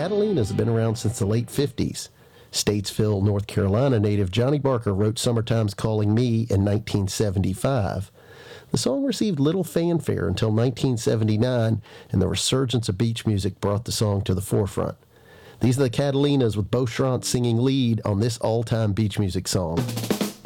Catalinas have been around since the late 50s. Statesville, North Carolina native Johnny Barker wrote Summertime's Calling Me in 1975. The song received little fanfare until 1979, and the resurgence of beach music brought the song to the forefront. These are the Catalinas with Beau Chranz singing lead on this all-time beach music song.